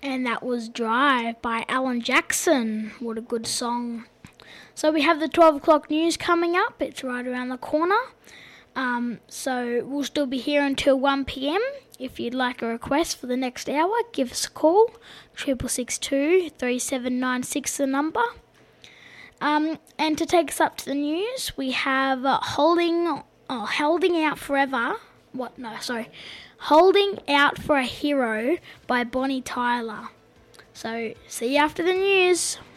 And that was Drive by Alan Jackson. What a good song. So we have the 12 o'clock news coming up. It's right around the corner. So we'll still be here until 1 p.m. If you'd like a request for the next hour, give us a call. 6662 3796 the number. And to take us up to the news, we have Holding Out Forever. Holding Out for a Hero by Bonnie Tyler. So, see you after the news.